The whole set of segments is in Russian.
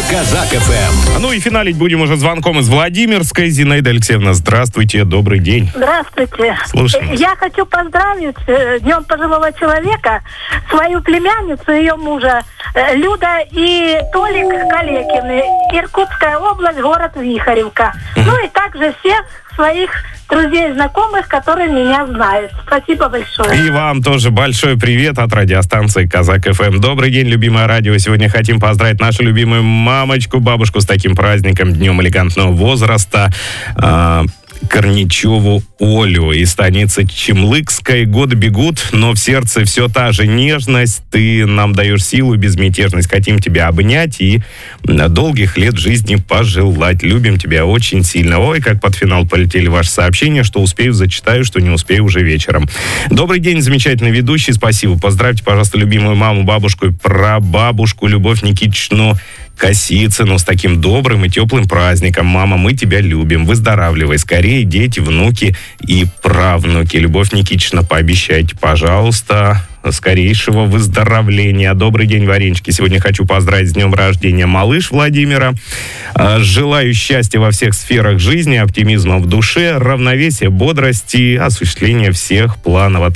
Казак ФМ. Ну и финалить будем уже звонком из Владимирской. Зинаида Алексеевна, здравствуйте, добрый день. Здравствуйте. Слушаем. Я хочу поздравить с Днем пожилого человека свою племянницу, ее мужа Люда и Толик Калекины, Иркутская область, город Вихаревка. Ну и также всех своих друзей и знакомых, которые меня знают. Спасибо большое. И вам тоже большой привет от радиостанции Казак ФМ. Добрый день, любимое радио. Сегодня хотим поздравить нашу любимую мамочку, бабушку с таким праздником, Днем элегантного возраста. Корничеву Олю из станицы Чемлыкской. Годы бегут, но в сердце все та же нежность. Ты нам даешь силу, безмятежность. Хотим тебя обнять и долгих лет жизни пожелать. Любим тебя очень сильно. Ой, как под финал полетели ваши сообщения. Что успею, зачитаю, что не успею, уже вечером. Добрый день, замечательный ведущий. Спасибо. Поздравьте, пожалуйста, любимую маму, бабушку и прабабушку Любовь Никитичну Косицыну с таким добрым и теплым праздником. Мама, мы тебя любим. Выздоравливай скорее, дети, внуки и правнуки. Любовь Никитична, пообещайте, пожалуйста, скорейшего выздоровления. Добрый день, Варенчики. Сегодня хочу поздравить с днем рождения малыш Владимира. Желаю счастья во всех сферах жизни, оптимизма в душе, равновесия, бодрости, осуществления всех планов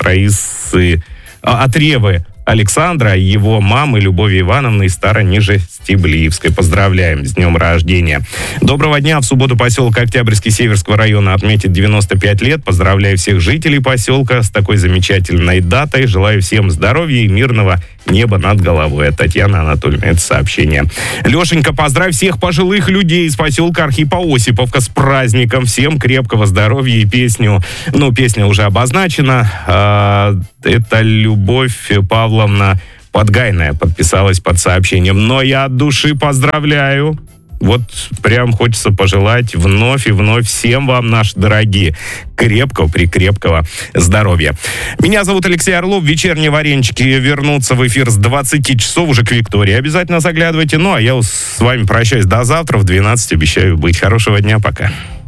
от Ревы Александра, его мамы Любови Ивановны из Старонижестеблиевской. Поздравляем с днем рождения. Доброго дня. В субботу поселок Октябрьский Северского района отметит 95 лет. Поздравляю всех жителей поселка с такой замечательной датой. Желаю всем здоровья и мирного неба над головой. От Татьяны Анатольевны это сообщение. Лешенька, поздравь всех пожилых людей из поселка Архипа-Осиповка с праздником. Всем крепкого здоровья и песню. Песня уже обозначена. Это Любовь Павловна Подгайная подписалась под сообщением. Но я от души поздравляю. Вот прям хочется пожелать вновь и вновь всем вам, наши дорогие, крепкого здоровья. Меня зовут Алексей Орлов. Вечерние Варенчики вернутся в эфир с 20 часов уже к Виктории. Обязательно заглядывайте. Ну, а я с вами прощаюсь до завтра в 12. Обещаю быть. Хорошего дня. Пока.